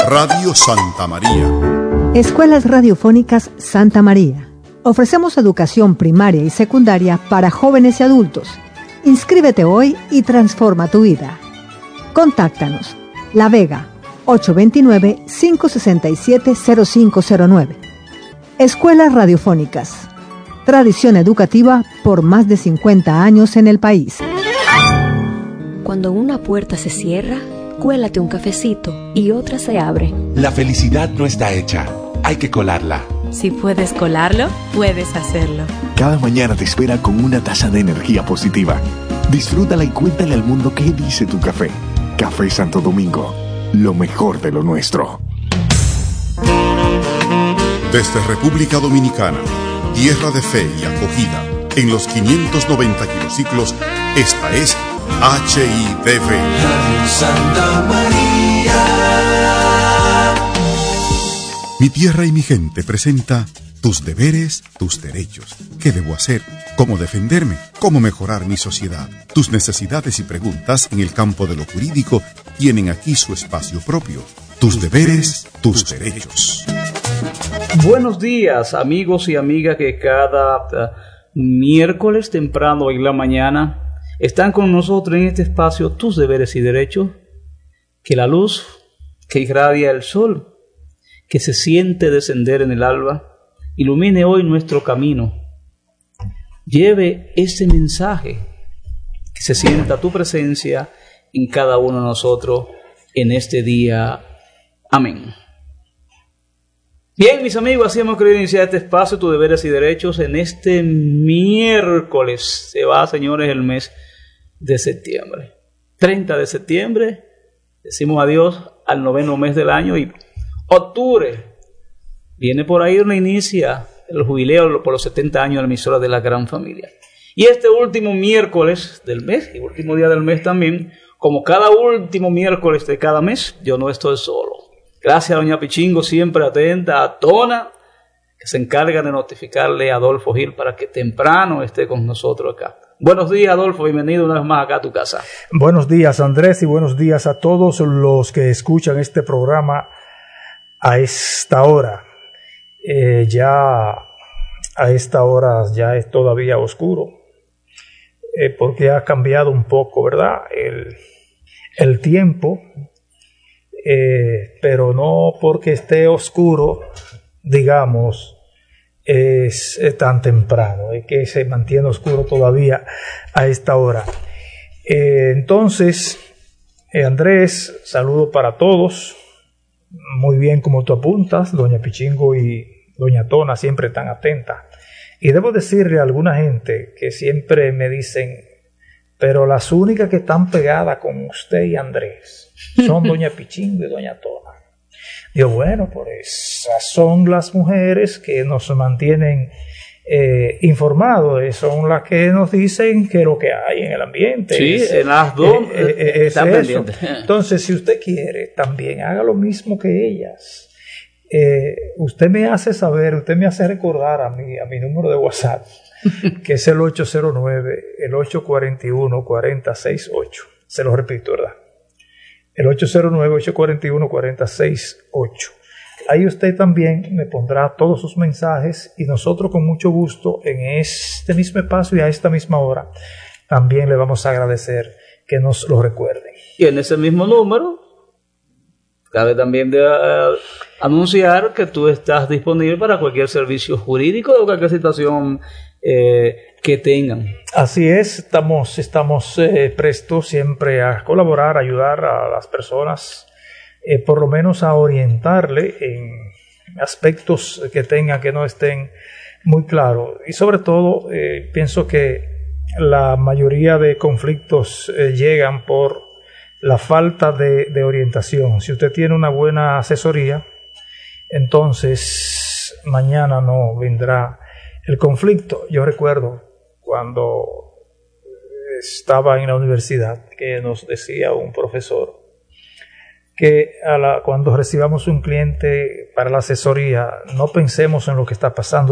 Radio Santa María. Escuelas Radiofónicas Santa María. Ofrecemos educación primaria y secundaria para jóvenes y adultos. Inscríbete hoy y transforma tu vida. Contáctanos. La Vega, 829-567-0509. Escuelas Radiofónicas. Tradición educativa por más de 50 años en el país. Cuando una puerta se cierra, cuélate un cafecito y otra se abre. La felicidad no está hecha, hay que colarla. Si puedes colarlo, puedes hacerlo. Cada mañana te espera con una taza de energía positiva. Disfrútala y cuéntale al mundo qué dice tu café. Café Santo Domingo, lo mejor de lo nuestro. Desde República Dominicana, tierra de fe y acogida, en los 590 kilociclos, esta es HIDV. Radio Santa María. Mi tierra y mi gente presenta tus deberes, tus derechos. ¿Qué debo hacer? ¿Cómo defenderme? ¿Cómo mejorar mi sociedad? Tus necesidades y preguntas en el campo de lo jurídico tienen aquí su espacio propio. Tus deberes, tus derechos. Buenos días, amigos y amigas que cada miércoles temprano en la mañana están con nosotros en este espacio, tus deberes y derechos. Que la luz que irradia el sol, que se siente descender en el alba, ilumine hoy nuestro camino. Lleve ese mensaje, que se sienta tu presencia en cada uno de nosotros en este día. Amén. Bien, mis amigos, así hemos querido iniciar este espacio, tus deberes y derechos, en este miércoles. Se va, señores, el mes de septiembre. 30 de septiembre, decimos adiós al 9º mes del año y octubre. Viene por ahí donde inicia el jubileo por los 70 años de la emisora de la Gran Familia. Y este último miércoles del mes, y último día del mes también, como cada último miércoles de cada mes, yo no estoy solo. Gracias a doña Pichingo, siempre atenta, a Tona, que se encarga de notificarle a Adolfo Gil para que temprano esté con nosotros acá. Buenos días, Adolfo, bienvenido una vez más acá a tu casa. Buenos días, Andrés, y buenos días a todos los que escuchan este programa a esta hora. Ya a esta hora ya es todavía oscuro, porque ha cambiado un poco, ¿verdad? El tiempo. Pero no porque esté oscuro, digamos, es tan temprano, es que se mantiene oscuro todavía a esta hora. Entonces, Andrés, saludo para todos. Muy bien como tú apuntas, doña Pichingo y doña Tona siempre tan atentas. Y debo decirle a alguna gente que siempre me dicen, pero las únicas que están pegadas con usted y Andrés son doña Pichingo y doña Tona. Digo, bueno, por esas son las mujeres que nos mantienen informados, son las que nos dicen que lo que hay en el ambiente. Sí, en las dos están pendientes. Entonces, si usted quiere, también haga lo mismo que ellas. Usted me hace saber, usted me hace recordar a mi número de WhatsApp, que es el 809-841-4068. Se lo repito, ¿verdad? El 809-841-4068. Ahí usted también me pondrá todos sus mensajes y nosotros con mucho gusto en este mismo espacio y a esta misma hora también le vamos a agradecer que nos lo recuerden. Y en ese mismo número cabe también de anunciar que tú estás disponible para cualquier servicio jurídico o cualquier situación que tengan. Así es, estamos prestos siempre a colaborar, a ayudar a las personas, por lo menos a orientarle en aspectos que tengan que no estén muy claros. Y sobre todo, pienso que la mayoría de conflictos llegan por la falta de orientación. Si usted tiene una buena asesoría, entonces mañana no vendrá el conflicto. Yo recuerdo cuando estaba en la universidad que nos decía un profesor que cuando recibamos un cliente para la asesoría, no pensemos en lo que está pasando,